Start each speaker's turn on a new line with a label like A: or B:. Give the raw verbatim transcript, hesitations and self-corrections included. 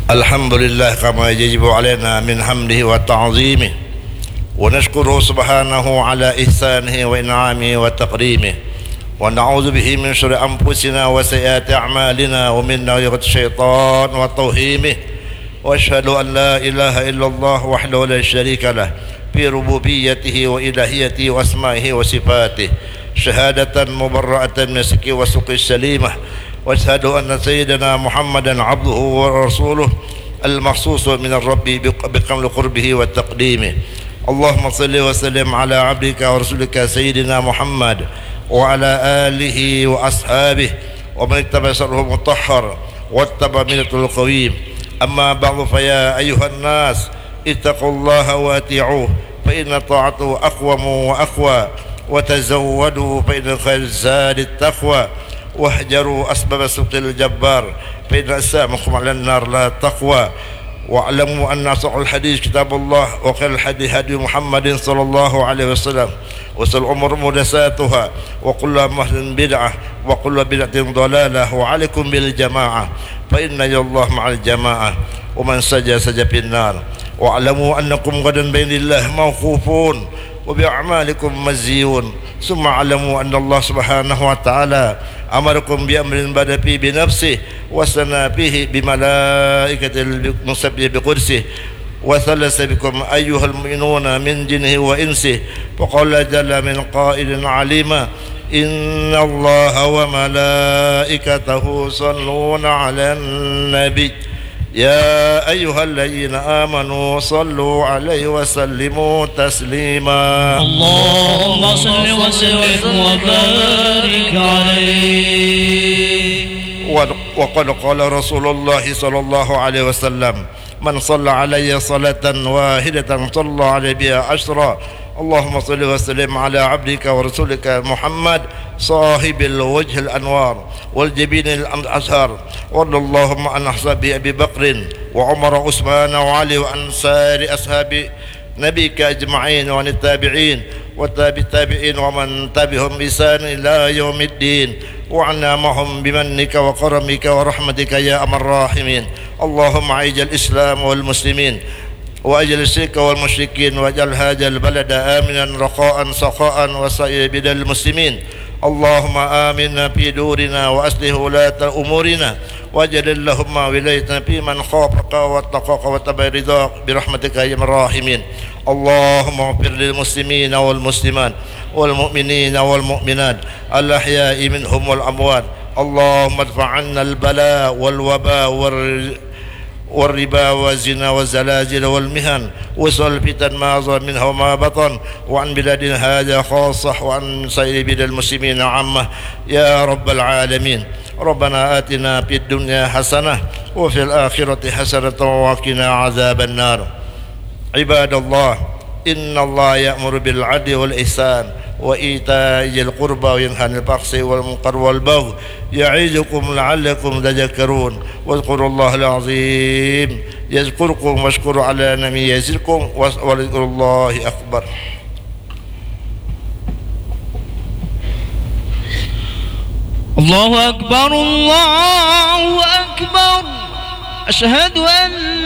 A: الحمد لله كما يجب علينا من حمده وتعظيمه، ونشكره سبحانه على إحسانه وإنعامه وتقديمه، ونعوذ به من شر أنفسنا وسيئات أعمالنا ومن نغيرة الشيطان وتوهيمه. وأشهد أن لا إله إلا الله وحده لا شريك له في ربوبيته وإلهيته وأسمائه وصفاته، شهادة مبرأة من الشرك والسوء السليمة. وأشهد أن سيدنا محمدا عبده ورسوله المخصوص من الرب بكمل قربه وتقديمه. اللهم صل وسلم على عبدك ورسولك سيدنا محمد وعلى آله وأصحابه ومن اتبع شره المطهر واتبع ملته القويم. أما بعد، فيا أيها الناس اتقوا الله واتيعوه، فإن طاعته أقوم وأقوى، وتزودوا فإن خير الزاد التقوى، واهجروا أسباب سوء الجبار فإن أسامكم على النار لا تقوى. واعلموا أن أصح الحديث كتاب الله، وخير الحديث هدي محمد صلى الله عليه وسلم، وشر الأمور محدثاتها، وكل محدث بدعة، وكل بدعة ضلالة. وعليكم بالجماعة فإن الله مع الجماعة، ومن سجى سجى في النار. واعلموا أنكم غدا بين الله موقوفون وبأعمالكم مجزيون. ثم اعلموا أن الله سبحانه وتعالى أمركم بأمر بدأ فيه بنفسه وثنى فيه بملائكة المسبحة بقدسه، وثلث بكم أيها المؤمنون من جنه وإنسه، وقال جل من قائل عليما: إن الله وملائكته يصلون على النبي يا أيها الذين آمنوا صلوا عليه وسلموا تسليما.
B: اللهم صل وسلم وبارك عليه.
A: وقد قال رسول الله صلى الله عليه وسلم: من صلى علي صلاة واحدة صلى عليه بها عشرا. اللهم صل وسلم على عبدك ورسولك محمد صاحب الوجه الأنوار والجبين الأزهار، وارض اللهم عن أصحاب أبي بكر وعمر وعثمان وعلي وعن سائر أصحاب نبيك أجمعين، وعن التابعين وتابع التابعين ومن تبعهم بإحسان إلى يوم الدين، وعنا معهم بمنك وكرمك ورحمتك يا أرحم الراحمين. اللهم أعز الإسلام والمسلمين وأجل الشرك والمشركين، واجعل هذا البلد آمنا رخاء سخاء وسائر بلاد المسلمين. اللهم آمنا في دورنا وأصلح ولاة أمورنا، واجعل اللهم ولايتنا في من خافك واتقاك واتبع رضاك برحمتك يا أرحم الراحمين. اللهم اغفر للمسلمين والمسلمات والمؤمنين والمؤمنات الأحياء منهم والأموات. اللهم ادفع عنا البلاء والوباء والر والربا والزنا والزلازل والمهن وسوء الفتن ما ظهر منها وما بطن، وعن بلادنا هذا خاصة، وعن سائر بلاد المسلمين عامة يا رب العالمين. ربنا آتنا في الدنيا حسنة وفي الآخرة حسنة وقنا عذاب النار. عباد الله، إن الله يأمر بالعدل والإحسان وإيتاء ذي القربى وينهى عن البغي والمنكر والبغي يعظكم لعلكم تذكرون. واذكروا الله العظيم يذكركم، واشكروا على نعمه يزدكم، ولذكر الله أكبر.
B: الله أكبر الله أكبر. أشهد أن